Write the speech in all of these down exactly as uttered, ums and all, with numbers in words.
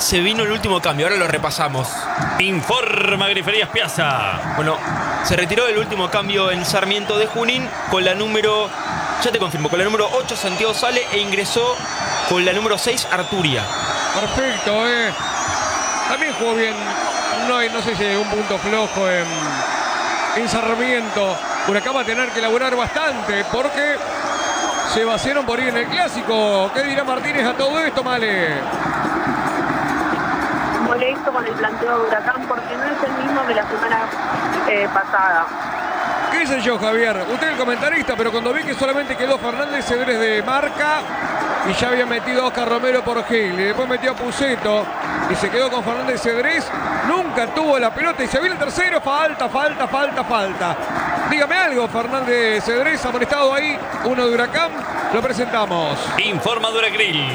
se vino el último cambio, ahora lo repasamos. Informa Griferías Piazza. Bueno, se retiró el último cambio en Sarmiento de Junín con la número, ya te confirmo, con la número ocho Santiago sale e ingresó con la número seis Arturia. Perfecto, eh. También jugó bien, no, no sé si hay un punto flojo en, en Sarmiento. Huracán va a tener que elaborar bastante porque se vaciaron por ir en el clásico. ¿Qué dirá Martínez a todo esto, Male? Molesto con el planteo de Huracán porque no es el mismo de la semana eh, pasada. ¿Qué sé yo, Javier? Usted es el comentarista, pero cuando vi que solamente quedó Fernández Cedrés de marca y ya había metido a Oscar Romero por Gil y después metió a Puceto y se quedó con Fernández Cedrés, nunca tuvo la pelota y se viene el tercero, falta, falta, falta, falta. Dígame algo, Fernández Cedrés, amonestado ahí, uno de Huracán, lo presentamos. Informa Duracril.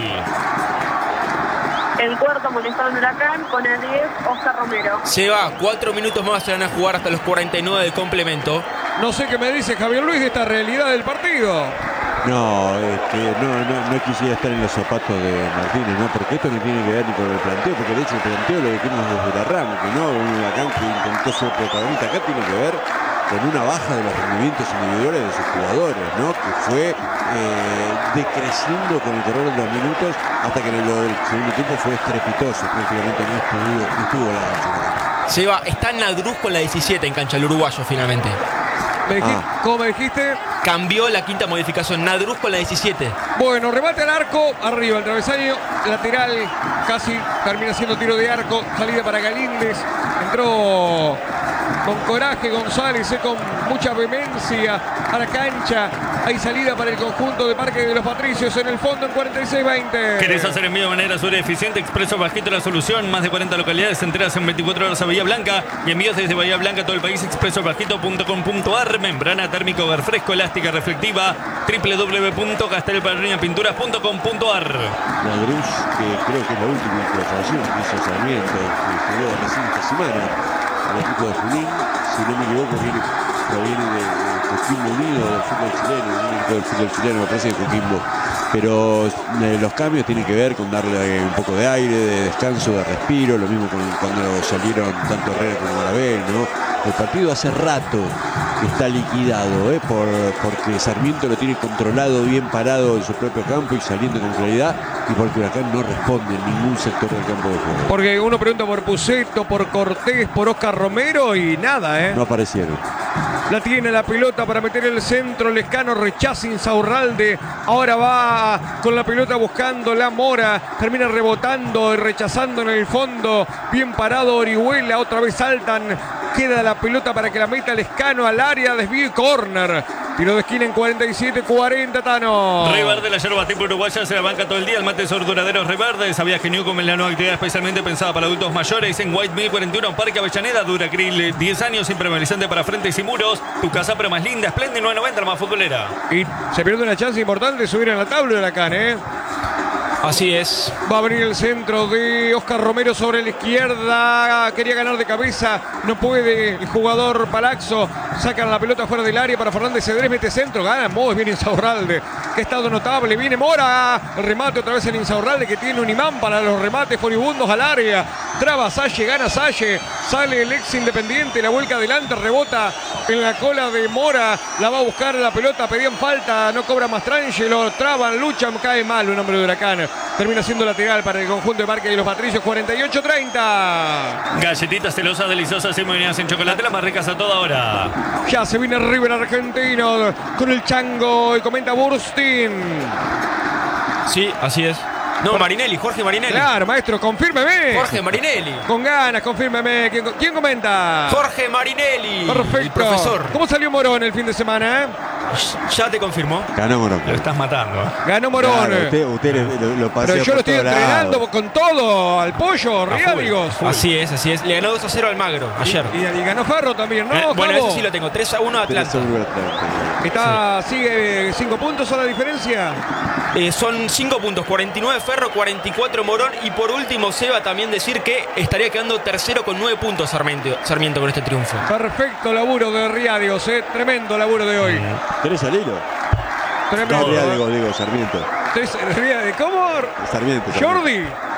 El cuarto amonestado en Huracán con el diez, Oscar Romero. Se va, cuatro minutos más se van a jugar hasta los cuarenta y nueve de complemento. No sé qué me dice Javier Luis de esta realidad del partido. No, este, no, no, no quisiera estar en los zapatos de Martínez, ¿no? Porque esto no tiene que ver ni con el planteo, porque de hecho el planteo lo dijimos desde el arranque, ¿no? Un Huracán que intentó ser protagonista. Acá tiene que ver con una baja de los rendimientos individuales de sus jugadores, ¿no? Que fue eh, decreciendo con el correr de los minutos hasta que lo del segundo tiempo fue estrepitoso, prácticamente no estuvo, no estuvo la cancha. Se va, está Nadruz con la diecisiete en cancha, el uruguayo finalmente. ¿Me dijiste, Ah. ¿Cómo me dijiste? Cambió la quinta modificación, Nadruz con la diecisiete. Bueno, remate al arco, arriba el travesaño, lateral, casi termina siendo tiro de arco, salida para Galíndez, entró con coraje González, eh, con mucha vehemencia a la cancha, hay salida para el conjunto de Parque de los Patricios en el fondo en cuarenta y seis veinte. ¿Querés hacer envío de manera sobre eficiente? Expreso Bajito la solución, más de cuarenta localidades enteras en veinticuatro horas a Bahía Blanca y envíos desde Bahía Blanca a todo el país. expreso bajito punto com punto ar, membrana térmico fresco, elástica reflectiva, doble u doble u doble u punto castelparrinapinturas punto com punto ar. Nadruz, que creo que es la última incorporación que hizo Sarmiento, que jugó recién esta semana al equipo de Junín, si no me equivoco, viene, proviene de, de Coquimbo Unido, del fútbol chileno, del equipo del fútbol chileno, me parece de Coquimbo. Pero eh, los cambios tienen que ver con darle un poco de aire, de descanso, de respiro, lo mismo con, cuando salieron tanto Herrera como Marabel, ¿no? El partido hace rato que está liquidado, ¿eh? Por, porque Sarmiento lo tiene controlado, bien parado en su propio campo y saliendo con claridad, y porque Huracán no responde en ningún sector del campo de juego. Porque uno pregunta por Puceto, por Cortés, por Oscar Romero y nada, ¿eh? No aparecieron. La tiene la pelota para meter el centro, Lescano rechaza Insaurralde, ahora va con la pelota buscando la Mora, termina rebotando y rechazando en el fondo, bien parado Orihuela, otra vez saltan, queda la pelota para que la meta Lescano al área, desvío y córner. Tiro de esquina en cuarenta y siete cuarenta, Tano. Reverde, la yerba tipo uruguaya, se la banca todo el día. El mate son duraderos Reverde. Sabía que Newcomb es la nueva actividad especialmente pensada para adultos mayores. En White mil cuarenta y uno, Parque Avellaneda, Duracril, diez años, impermeabilizante para frentes y muros. Tu casa pero más linda, espléndida, nueve noventa, la más futbolera. Y se pierde una chance importante de subir en la tabla de Huracán, ¿eh? Así es. Va a venir el centro de Oscar Romero sobre la izquierda. Quería ganar de cabeza. No puede el jugador Palazzo. Sacan la pelota fuera del área para Fernández Cedrés. Mete centro. Gana Moves. Viene Insaurralde. Qué estado notable. Viene Mora. El remate otra vez en Insaurralde, que tiene un imán para los remates furibundos al área. Traba Salle. Gana Salle. Sale el ex Independiente. La vuelca adelante. Rebota en la cola de Mora. La va a buscar la pelota. Pedían falta. No cobra Mastrangelo. Traban. Luchan. Cae mal un hombre de Huracán. Termina siendo lateral para el conjunto de Parque de los Patricios. cuarenta y ocho treinta. Galletitas celosas, deliciosas y movidas en chocolate, las más ricas a toda hora. Ya se viene River argentino con el chango y comenta Burstin. Sí, así es. No, Marinelli, Jorge Marinelli. Claro, maestro, confírmeme. Jorge Marinelli. Con ganas, confírmeme. ¿Quién, quién comenta? Jorge Marinelli. Perfecto. El profesor. ¿Cómo salió Morón el fin de semana, eh? Ya te confirmó. Ganó Morón. Lo estás matando. Ganó Morón. Claro, usted, usted lo, lo pasea Pero yo por lo estoy todos entrenando lados. con todo al pollo, Riádigos. Así es, así es. Le ganó dos a cero al Magro ayer. Y, y ganó Ferro también, ¿no? Eh, bueno, Cabo? ese sí lo tengo. tres a uno a Pero Atlanta. seguro Atlanta. Está, sigue cinco puntos a la diferencia. Eh, son cinco puntos. cuarenta y nueve Ferro, cuarenta y cuatro Morón. Y por último, Seba también decir que estaría quedando tercero con nueve puntos Sarmiento, Sarmiento con este triunfo. Perfecto laburo de Riádigos, eh. Tremendo laburo de hoy. ¿Querés al hilo? Tremendo. No, digo, digo, Sarmiento. Tres- Riádigos, ¿cómo? Sarmiento. Sarmiento. Jordi.